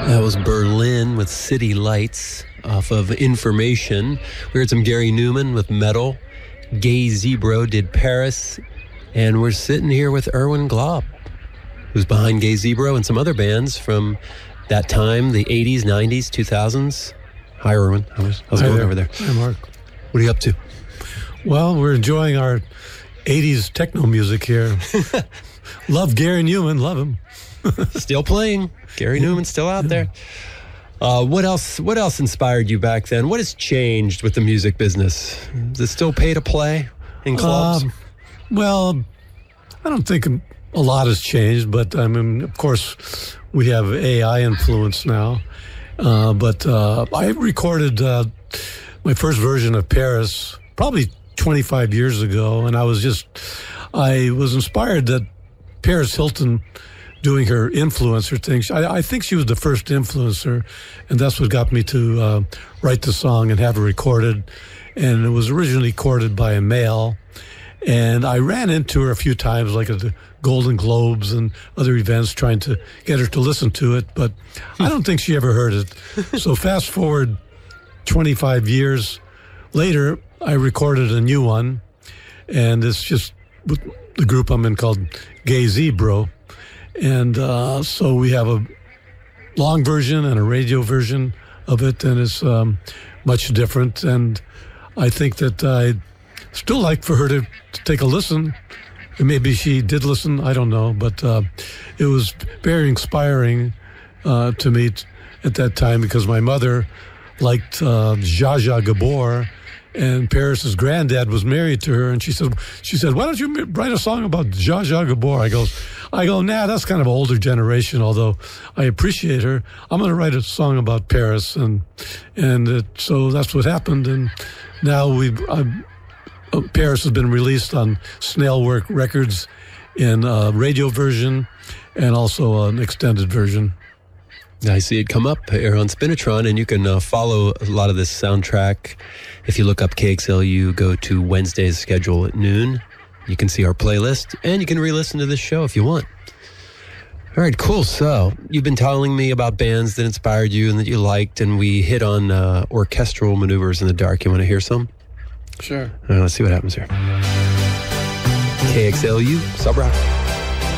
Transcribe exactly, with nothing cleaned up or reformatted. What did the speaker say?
That was Berlin with City Lights off of Information. We heard some Gary Newman with Metal. Gay Zebro did Paris. And we're sitting here with Erwin Glob, who's behind Gay Zebro and some other bands from that time, the eighties, nineties, two thousands. Hi, Erwin. How's, how's it Hi going there. over there? Hi, Mark. What are you up to? Well, we're enjoying our eighties techno music here. Love Gary Newman. Love him. Still playing. Gary Newman's still out there. Uh, what else? What else inspired you back then? What has changed with the music business? Does it still pay to play in clubs? Um, well, I don't think a lot has changed, but I mean, of course, we have A I influence now. Uh, but uh, I recorded uh, my first version of Paris probably twenty-five years ago, and I was just, I was inspired that Paris Hilton doing her influencer thing. I, I think she was the first influencer, and that's what got me to uh, write the song and have it recorded. And it was originally recorded by a male, and I ran into her a few times, like at the Golden Globes and other events, trying to get her to listen to it, but I don't think she ever heard it. So fast forward twenty-five years later, I recorded a new one, and it's just with the group I'm in called Gay Zebro. And uh, so we have a long version and a radio version of it, and it's um, much different. And I think that I'd still like for her to, to take a listen. And maybe she did listen, I don't know. But uh, it was very inspiring uh, to me t- at that time, because my mother liked uh, Zsa Zsa Gabor, and Paris's granddad was married to her, and she said, "She said, why don't you write a song about Zsa Zsa Gabor?" I go, I go, nah, that's kind of an older generation. Although I appreciate her, I'm going to write a song about Paris, and and it, so that's what happened. And now we, uh, Paris has been released on Snailwork Records in a radio version and also an extended version. I see it come up here on Spinitron, and you can uh, follow a lot of this soundtrack. If you look up K X L U, go to Wednesday's schedule at noon. You can see our playlist, and you can re-listen to this show if you want. All right, cool. So you've been telling me about bands that inspired you and that you liked, and we hit on uh, orchestral maneuvers in the dark. You want to hear some? Sure. All right, let's see what happens here. K X L U, Sub Rock.